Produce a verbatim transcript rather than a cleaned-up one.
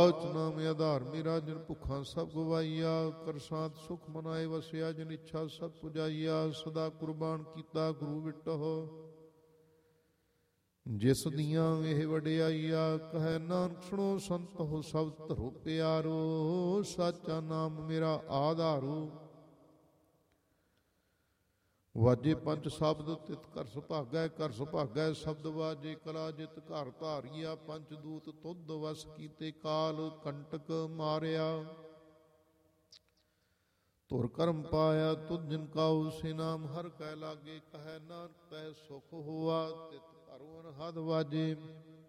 ਨਾਮ ਆਧਾਰ ਮੇਰਾ ਜਿਨ ਭੁੱਖਾਂ ਸਭ ਗਵਾਈਆ, ਕਰਸਾਤ ਸੁਖ ਮਨਾਏ ਵਸਿਆ, ਜਿਨ ਇੱਛਾ ਸਭ ਪੁਜਾਈਆ। ਸਦਾ ਕੁਰਬਾਨ ਕੀਤਾ ਗੁਰੂ ਵਿਟਹੁ, ਜਿਸ ਦੀਆਂ ਇਹ ਵਡਿਆਈਆ। ਕਹੈ ਨਾਨਕ ਸੁਣੋ ਸੰਤੋ ਸਭ ਧਰੋ ਪਿਆਰੋ, ਸਾਚਾ ਨਾਮ ਮੇਰਾ ਆਧਾਰੋ। ਵਾਜੇ ਪੰਜ ਸ਼ਬਦ ਤਿਤ ਕਰ ਸੁਭਾਗੈ, ਕਰ ਸੁਭਾਗੈ ਸ਼ਬਦ ਵਾਜੇ ਕਲਾ ਜਿਤ ਘਰ ਧਾਰੀਆ। ਪੰਜ ਦੂਤ ਤੁਧ ਵਸ ਕੀਤੇ, ਕਾਲ ਕੰਟਕ ਮਾਰਿਆ। ਧੁਰ ਕਰਮ ਪਾਇਆ ਤੁਧ ਜਿਨ ਕਾਉ, ਸੇ ਨਾਮ ਹਰ ਕੈ ਲਾਗੇ। ਕਹੈ ਨਾਨਕ ਤੈ ਸੁਖ ਹੋਆ, ਤਿਤ ਘਰ ਅਨਹਦ ਵਾਜੇ।